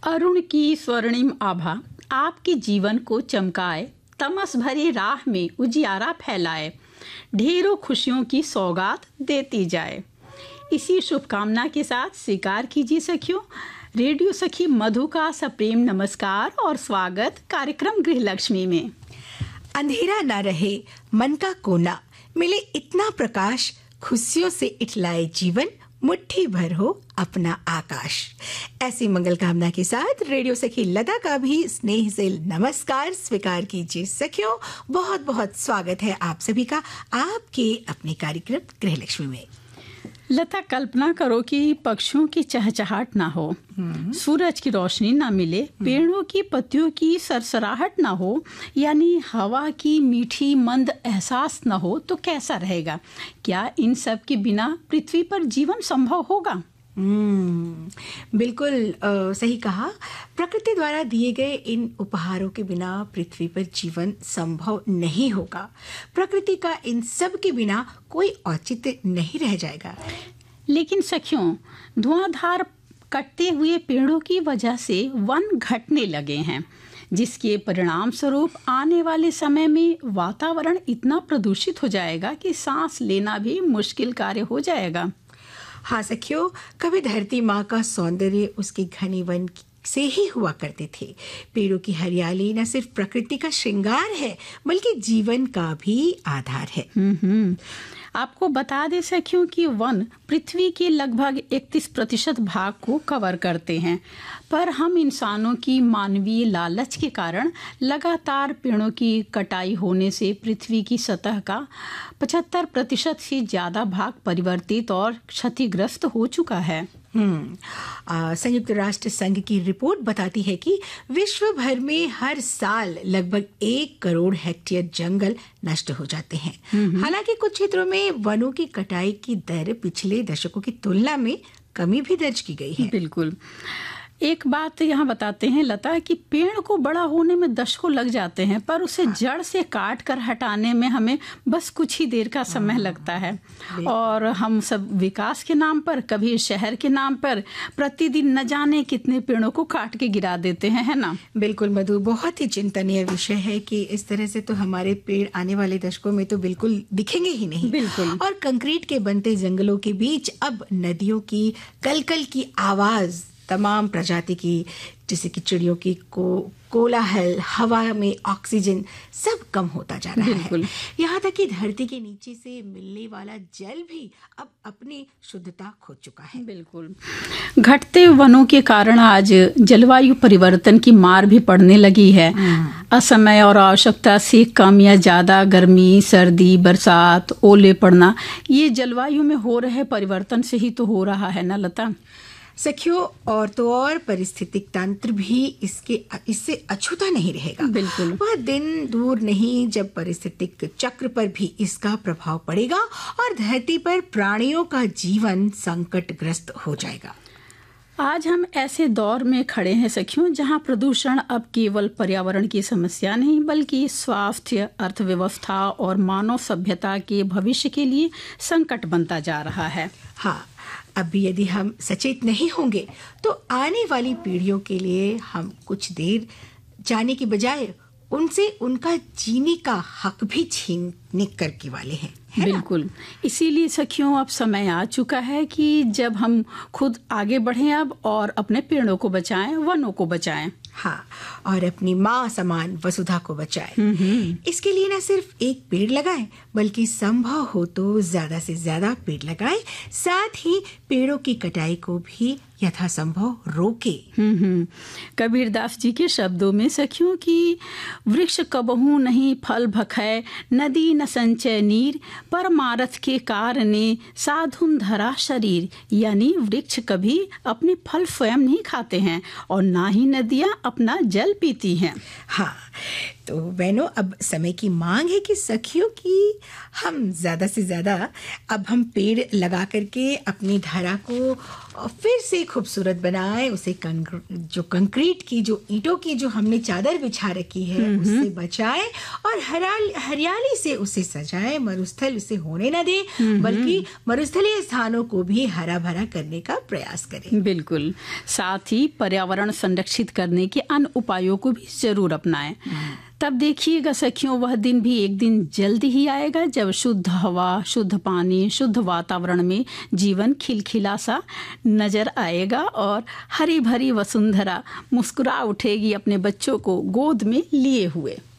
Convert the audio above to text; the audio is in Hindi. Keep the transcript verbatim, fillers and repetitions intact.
अरुण की स्वर्णिम आभा आपके जीवन को चमकाए, तमस भरी राह में उजियारा फैलाए, ढेरों खुशियों की सौगात देती जाए। इसी शुभकामना के साथ स्वीकार कीजिए सखियों, रेडियो सखी मधु का सप्रेम नमस्कार और स्वागत कार्यक्रम गृहलक्ष्मी में। अंधेरा ना रहे मन का कोना, मिले इतना प्रकाश, खुशियों से इठलाए जीवन, मुट्ठी भर हो अपना आकाश। ऐसी मंगल कामना के साथ रेडियो सखी लता का भी स्नेह से नमस्कार स्वीकार कीजिए सखियों। बहुत बहुत स्वागत है आप सभी का आपके अपने कार्यक्रम गृहलक्ष्मी में। लता, कल्पना करो कि पक्षियों की चहचहाट ना हो, सूरज की रोशनी ना मिले, पेड़ों की पत्तियों की सरसराहट ना हो, यानी हवा की मीठी मंद एहसास ना हो तो कैसा रहेगा? क्या इन सब के बिना पृथ्वी पर जीवन संभव होगा? हम्म बिल्कुल आ, सही कहा। प्रकृति द्वारा दिए गए इन उपहारों के बिना पृथ्वी पर जीवन संभव नहीं होगा। प्रकृति का इन सब के बिना कोई औचित्य नहीं रह जाएगा। लेकिन सखियों, धुआंधार कटते हुए पेड़ों की वजह से वन घटने लगे हैं, जिसके परिणाम स्वरूप आने वाले समय में वातावरण इतना प्रदूषित हो जाएगा कि सांस लेना भी मुश्किल कार्य हो जाएगा। हाँ सखियों, कभी धरती माँ का सौंदर्य उसके घने वन से ही हुआ करते थे। पेड़ों की हरियाली न सिर्फ प्रकृति का श्रृंगार है बल्कि जीवन का भी आधार है। हम्म आपको बता दे सकियों कि वन पृथ्वी के लगभग इकतीस प्रतिशत भाग को कवर करते हैं, पर हम इंसानों की मानवीय लालच के कारण लगातार पेड़ों की कटाई होने से पृथ्वी की सतह का पचहत्तर प्रतिशत से ज्यादा भाग परिवर्तित और क्षतिग्रस्त हो चुका है। हम्म संयुक्त राष्ट्र संघ की रिपोर्ट बताती है कि विश्व भर में हर साल लगभग एक करोड़ हेक्टेयर जंगल नष्ट हो जाते हैं। हालांकि कुछ क्षेत्रों में वनों की कटाई की दर पिछले दशकों की तुलना में कमी भी दर्ज की गई है। बिल्कुल। एक बात यहाँ बताते हैं लता कि पेड़ को बड़ा होने में दशकों लग जाते हैं, पर उसे जड़ से काट कर हटाने में हमें बस कुछ ही देर का समय लगता है। और हम सब विकास के नाम पर, कभी शहर के नाम पर प्रतिदिन न जाने कितने पेड़ों को काट के गिरा देते हैं, है ना? बिल्कुल मधु, बहुत ही चिंतनीय विषय है कि इस तरह से तो हमारे पेड़ आने वाले दशकों में तो बिल्कुल दिखेंगे ही नहीं। बिल्कुल। और कंक्रीट के बनते जंगलों के बीच अब नदियों की कलकल की आवाज, तमाम प्रजाति की जैसे कि चिड़ियों की को कोलाहल, हवा में ऑक्सीजन सब कम होता जा रहा है। यहाँ तक कि धरती के नीचे से मिलने वाला जल भी अब अपनी शुद्धता खो चुका है। बिल्कुल। घटते वनों के कारण आज जलवायु परिवर्तन की मार भी पड़ने लगी है। असमय और आवश्यकता से कम या ज्यादा गर्मी, सर्दी, बरसात, ओले पड़ना, ये जलवायु में हो रहे परिवर्तन से ही तो हो रहा है ना लता? सखियों, और तो और पारिस्थितिक तंत्र भी इसके इससे अछूता नहीं रहेगा। बिल्कुल। वह दिन दूर नहीं जब पारिस्थितिक चक्र पर भी इसका प्रभाव पड़ेगा और धरती पर प्राणियों का जीवन संकटग्रस्त हो जाएगा। आज हम ऐसे दौर में खड़े हैं सखियों, जहां प्रदूषण अब केवल पर्यावरण की समस्या नहीं बल्कि स्वास्थ्य, अर्थव्यवस्था और मानव सभ्यता के भविष्य के लिए संकट बनता जा रहा है। हाँ, अब भी यदि हम सचेत नहीं होंगे तो आने वाली पीढ़ियों के लिए हम कुछ देर जाने की बजाय उनसे उनका जीने का हक भी छीनने करके वाले हैं। बिल्कुल। इसीलिए सखियों, अब समय आ चुका है कि जब हम खुद आगे बढ़ें अब और अपने पेड़ों को बचाएं, वनों को बचाएं। हाँ, और अपनी माँ समान वसुधा को बचाएं। इसके लिए न सिर्फ एक पेड़ लगाएं बल्कि संभव हो तो ज्यादा से ज्यादा पेड़ लगाएं, साथ ही पेड़ों की कटाई को भी यथासंभव रोके। हम्म कबीरदास जी के शब्दों में सखियों की वृक्ष कबहू नहीं फल भखै, नदी न संचय नीर, परमारथ के कारणे साधुन धरा शरीर, यानी वृक्ष कभी अपने फल स्वयं नहीं खाते हैं और ना ही नदियाँ अपना जल पीती हैं। हाँ, तो बहनों, अब समय की मांग है कि सखियों की हम ज़्यादा से ज़्यादा अब हम पेड़ लगा करके अपनी धरा को फिर से खूबसूरत बनाएं, उसे कंक्र, जो कंक्रीट की, जो ईंटों की जो हमने चादर बिछा रखी है उससे बचाएं और हरियाली हरियाली से उसे सजाएं, मरुस्थल उसे होने न दें, बल्कि मरुस्थलीय स्थानों को भी हरा भरा करने का प्रयास करें। बिल्कुल। साथ ही पर्यावरण संरक्षित करने के अन्य उपायों को भी जरूर अपनाएं। तब देखिएगा सखियों, वह दिन भी एक दिन जल्द ही आएगा जब शुद्ध हवा, शुद्ध पानी, शुद्ध वातावरण में जीवन खिलखिला सा नजर आएगा और हरी भरी वसुंधरा मुस्कुरा उठेगी अपने बच्चों को गोद में लिए हुए।